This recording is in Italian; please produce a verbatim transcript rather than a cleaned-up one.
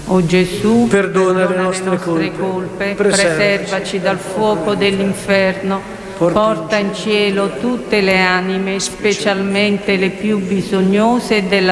O Gesù, perdona le nostre colpe, preservaci dal fuoco dell'inferno, porta in cielo tutte le anime, specialmente le più bisognose della